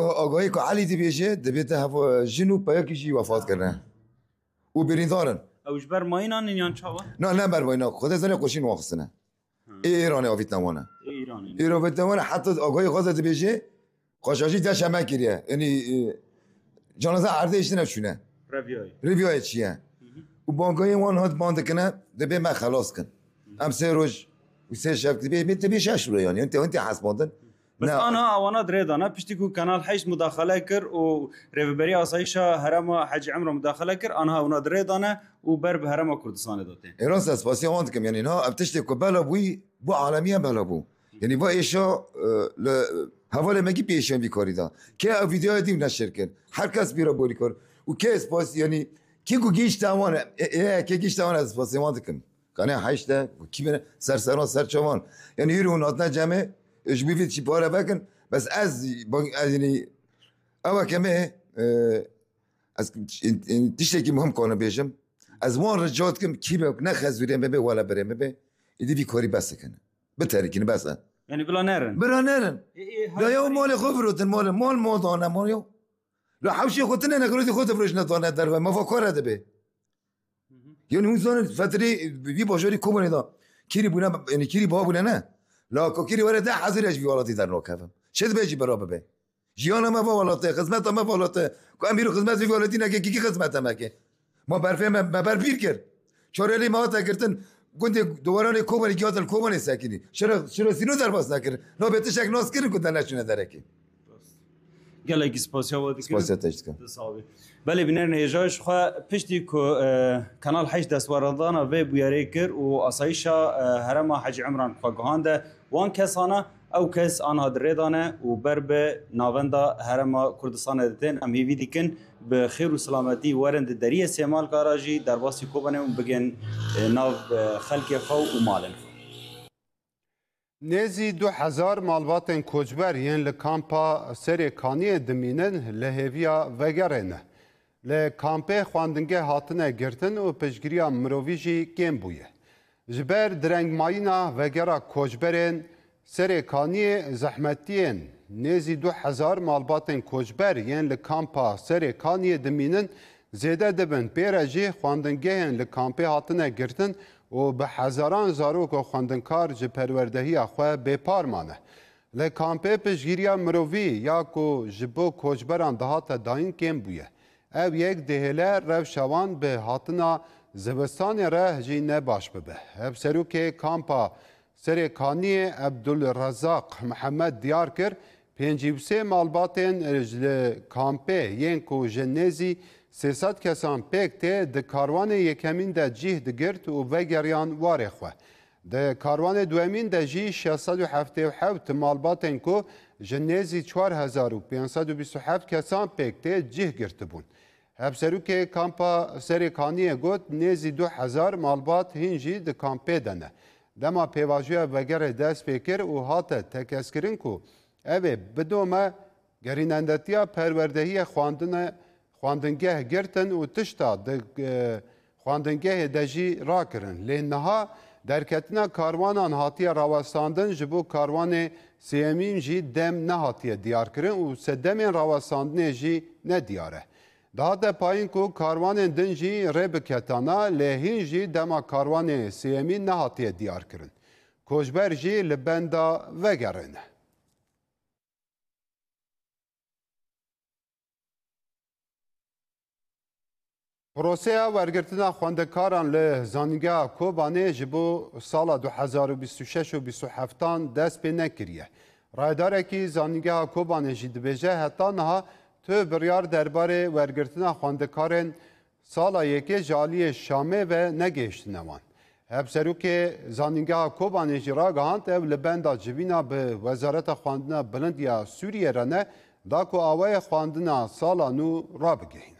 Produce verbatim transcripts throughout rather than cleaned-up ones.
آگاهی که علی دی بیشه دبیت هوا جنو پایا کیجی وفات کرده و بریندارن اوش بر ماینان اینیان چاوا؟ نه نه بر وینا خود زنی خوشین واخصنه ایرانی آویت نمونه ایرانی ایران آویت نمونه حتی آگاهی خواست دی بیشه قاشاشی دش همه کریه یعنی جنازه عرضه ایشتی نشونه رویای رویای چیه و بانگای وان هات باند کنه دبی من خلاص کن ام سه روز و سه شب دبی می تبی شش رو يعني انت انت حسباندن بس انا اوانا دريدانا بشتكو كانال حيش مداخله كر و ريفبري اسايشا هرم حج عمره مداخله كر انا اوانا دريدانا وبرب هرم كردستان داتين ایران سپاسیون وانت کم يعني ها ابتشتي كبلا بوي بو عالميه بلا بو يعني با ايشا ل حواله مگی پیشن بیکاری دا که ویدیو دیم نشر کن هر کس بیرا بولی کار و که اسپاس یعنی کی گو گیش تاوانه اه کی گیش تاوانه اسپاسیون کن کنه هشته کی بنا سر سران سر چوان یعنی هیرو ناتنا جمع اش بیفید چی پاره بکن بس از یعنی اما کمه از تشتی که مهم کنه بیشم از وان رجعت کم کی به نخزوریم به ولا بریم به ایدی بیکاری بس کنه بتری کنه بس يعني بلا نرن برا نرن لا يوم مال خبرت مال مال موضوعنا مال يوم لا حوشي خوتنا نقولي خوت فرش نتوانا در ما فكر هذا به يعني من زمان فترة بي باشوري كومن دا كيري بونا يعني كيري بابا بونا نه لا كيري ولا ده حاضر ايش بيولاتي در نوكافم شد بيجي برابه به جيانا ما فوالته خدمت ما فوالته كو اميرو خدمت في فوالتي نكي كي خدمت ما كي ما برفه ما بربير كر چورلي ما تا كرتن كنت دوران كومن كيات الكومن ساكني شرا شرا سينو در باس نكر نو بتشك ناس كر كنت نشونه دركي گله کی سپاسیا ودی سپاسیا تشکر بله بینر هجاش خو پشتی کو کانال حج دستوردانا و بویاری کر و اسایشا هرم حج عمران خواهانده وان کسانه او کس آنها دریدانه و برب ناوندا هرم کردستان دتن ام هیوی دیکن به خیر و سلامتی ورند دریه سیمال کاراجی در واسی کوبنه و بگن ناو خلق خو و مالن نزی دو هزار مالباتن کوچبر یین لکامپا سری کانی دمینن لهویا وگرنه لکامپه خواندنگه هاتنه گرتن و پشگریا مرویجی گیم بویه جبر درنگ ماینا وگرا کوچبرن سری کانی زحمتین نزی دو هزار مالباتن کوچبر یین لکامپا سری کانی دمینن زیده دبن پیرجی خواندنگه لکامپه هاتنه گرتن و به هزاران زاروک و خواندنکار جه پروردهی خواه بپارمانه. لکامپه پشگیریا مروی یا کو جبو کوچبران دهات داین کم بویه. او یک دهله رو شوان به هاتنا زبستان ره جی نباش ببه. اب سروک کامپا سرکانی عبدالرزاق محمد دیار کر پنجیبسه مالباتن رجل کامپه ین کو جنزی سیصد کسان پیک ته د کاروان یکمین د جیه دگرت و وگریان واره خواه. د کاروان دوامین د جی ششصد و هفتاد و هفت مالباتن کو جنزی چهار هزار و پانصد و بیست و هفت کسان پیک ته جیه گرت بون. هفسرو که کامپا سرکانی گوت نزی دو هزار مالبات هنجی د کامپه دنه. دما پیواجوی وگر دست پیکر و هات تکسکرین کو اوه بدومه گرینندتیا پروردهی خواندن خواندنگه گرتن و تشتا خواندنگه دجی را کرن لینها درکتنا کاروانان هاتی راوستاندن جبو کاروان سیمین جی دم نهاتی دیار کرن و سدمین راوستاندن جی ندیاره daha da payın ku karvanın din jî rê biketana lê hîn jî dema karwanê sêyemî nehatiye diyar kirin. Koçber jî li benda vegerin. Proseya wergirtina xwendekaran li zanîngeha Kobanê ji bo sala du hezar û bîst û şeş û bîst û heftan dest pê nekiriye. Raydarekî zanîngeha Kobanê jî dibêje heta niha تو بریار درباره ورگرتنا خواندکارن سالا یکی جالی شامه و نگشت نوان. هبسرو که زانینگاه کوبان اجرا گهاند او لبندا جوینا به وزارت خواندنا بلند یا سوریه رنه دا کو آوای خواندنا سالا نو را بگهین.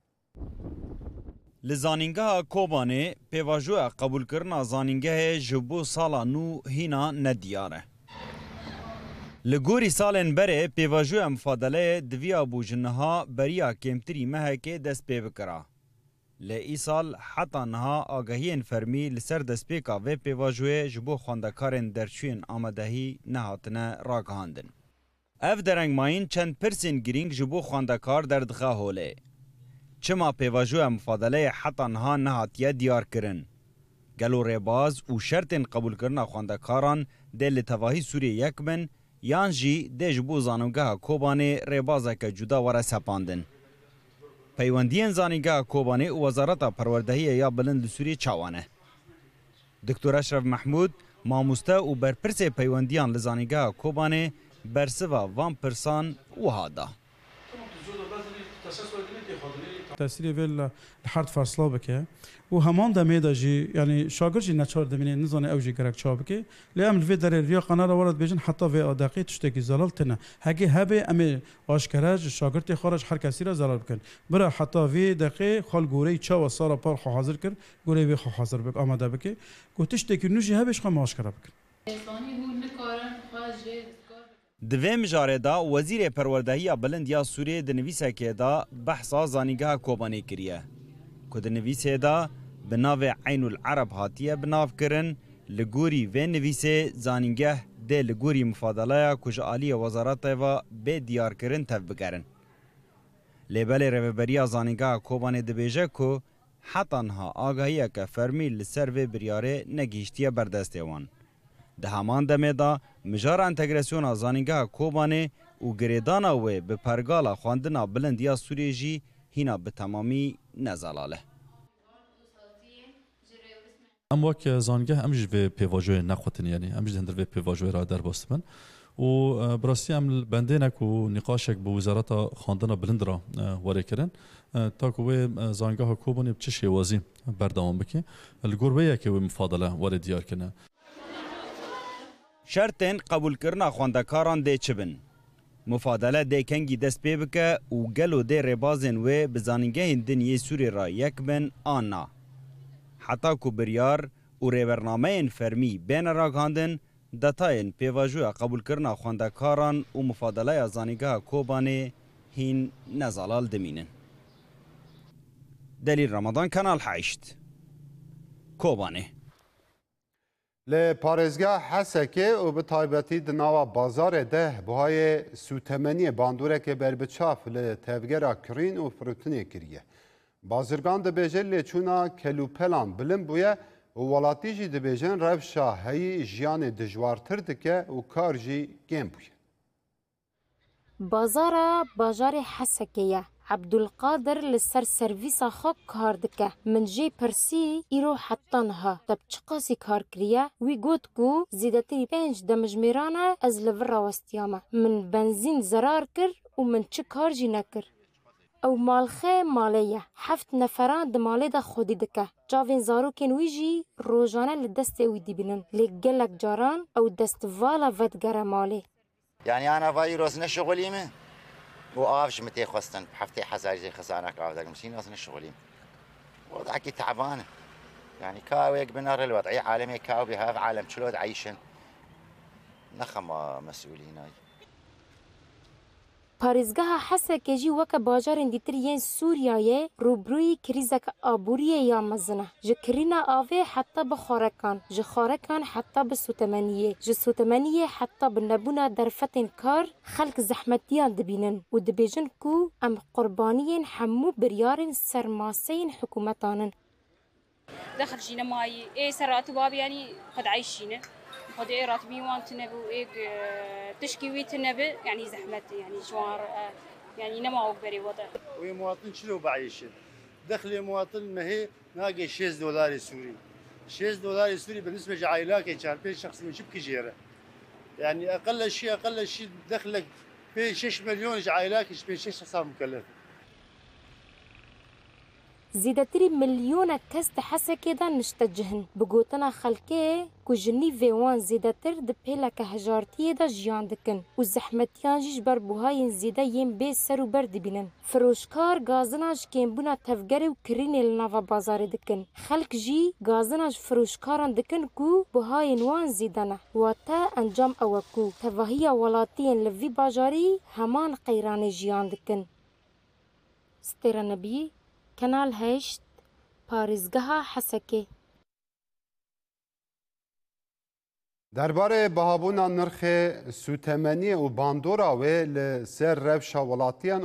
لزانینگاه کوبانه پیواجو قبول کرنا زانینگاه جبو سالا نو هینا ندیاره. لگوری سالن بره پیواجو مفادله دویا بوجنها بریا کمتری مهکه دست پی بکرا. لی ای سال حتی نها آگاهین فرمی لسر دست پیکا و پیواجوی جبو خواندکارن درچوین آمدهی نهاتنه راگهاندن. اف درنگ ماین چند پرسین گرینگ جبو خواندکار دردخه هوله. چما پیواجو مفادله حتی نها نهاتیه دیار کرن. گلو ریباز و شرطن قبول کرنا خواندکاران ده لتواهی سوریه یک بن یان جی ده جبو زانوگاه کوبانه ریبازه که جدا وره سپاندن. پیوندین زانیگاه کوبانه و وزارت پروردهی یا بلند سوریه چاوانه. دکتر اشرف محمود ماموسته و برپرس پیوندیان لزانیگاه کوبانه برسوا وان پرسان و هادا. تأثیر ویل لحد فاصله بکه و همان دمی داجی یعنی شاگرد جی نچار دمینه نزانه اوجی گرک چا بکه لیام الوی در ریا قنار وارد بیشن حتی وی آداقی تشتکی زلال تنه هگه هبه امی آشکرج شاگرد خارج هر کسی را زلال بکن برا حتی وی دقیق خال گوری چا و سال پار خو حاضر کر گوری وی خو حاضر بک آماده بکه گوتشتکی نوشی هبش خو آشکرا بکن. دویم جاره دا وزیر پروردهی بلند یا سوریه دنویسه که دا بحثا زانیگاه کوبانه کریه. که دنویسه دا بناو عین العرب هاتیه بناو کرن لگوری و نویسه زانیگاه ده لگوری مفادله کج آلی وزارت و به دیار کرن تف بگرن. لیبل روبریا زانیگاه کوبانه دبیجه که حتی انها آگاهیه که فرمی لسر و بریاره نگیشتیه بردسته وان. ده همان دمه دا مجار انتگراسیون زانیگاه کوبانه و گریدانا و به پرگالا خواندنا بلندیا سوریه جی هینا به تمامی نزالاله. ام وک زانگاه امج به پیواجوی نخوتن یعنی امج هندر به پیواجوی را در باستمن و براسی ام بنده نکو نقاشک به وزارت خواندنا بلند را واره کرن تا که زانگاه کوبانه چه شیوازی بردام بکی الگورویه که مفاضله واره دیار کنه. شرطن قبول کرنا خواندکاران ده چبن. مفادله ده کنگی دست پی بکه و گلو ده ربازن و بزانینگه دنیای سوری را یک بن آنا. حتی که بریار و ریبرنامه فرمی بین را گاندن دتاین پیواجو قبول کرنا خواندکاران و مفادله زانیگاه کوبانه هین نزالال دمینن. دلیل رمضان کانال هشت کوبانه ل پارێزگا حەسەکێ و bi taybetî di nava bazarê de buhayê sûtemeniyê bandûrekê berbiçaf li tevgera kirîn û firotinê kiriye. Bazirgan dibêje lêçûna kelûpelan bilind bûye û welatî jî dibêjin rewşa heyî jiyanê dijwartir dike û kar jî kêm bûye. Bazara bajarê Hesekê ye. عبدالقادر لسر سرویسا خو کار دکه من جی پرسی ایرو حتی نها تب چقاسی کار کریه وی گوت کو زیدتری پنج دمجمیرانه از لور راوستیامه من بنزین زرار کر و من چه کار جی نکر او مالخه مالیه هفت نفران دمالی دا خودی دکه جاوین زاروکین وی جی روزانه لدست وی دی بینن لگلک جاران او دستوالا ودگره مالی يعني انا فاي روزنا شغليمه وقافش متى خستن بحفتي حزاج زي خزانه قاعد مسين اصلا شغلي وضعك تعبانه يعني كاويك بنار الوضعيه عالمي كاو بها عالم شلون عايشن نخم مسؤولين هاي پارێزگەها حەسەکێ jî weke bajarên dîtir yên Sûriyayê rûbrûyî krîzeka aboriyê ya mezin e. Ji kirîna avê heta bi xwarekan, ji xwarekan heta bi sûtemeniyê, ji sûtemeniyê heta bi nebûna derfetên kar xelk zehmetiyan dibînin û dibêjin ku em qurbaniyên hemû biryarên sermaseyên hikûmetan in. دخل جينا ماي ايه سرات باب يعني قد عايشين قد ايه راتبين وان تنبو ايه تشكي وي تنبو يعني زحمه يعني جوار يعني نما اكبري وضع وي مواطن شنو بعيشين دخل المواطن ما هي ناقي شيز دولار سوري شيز دولار سوري بالنسبه لعائلات كان بين شخص من شبك جيره يعني اقل شيء اقل شيء دخلك في ستة مليون عائلات بين شيء شخص مكلف زیدتری میلیون کس ده حسکه دا نشتجهن بگوتنا خلکه که جنیوی وان زیدتر ده پیلک هجارتیه دا جیان دکن و زحمتیان جیش بر بوهاین زیده یم بی سر و برد بینن. فروشکار گازناج کم بونا تفگره و کرینه لناوا بازار دکن. خلک جی گازناج فروشکاران دکن که بوهاین وان زیدنه و تا انجام اوکو تواهی ولاتین لوی بازاری همان قیران جیان دکن. ستر نبی کانال هشت پارێزگەها حەسەکێ درباره بهابونا نرخ سوتمنی و باندورا و لسر رفشا ولاتیان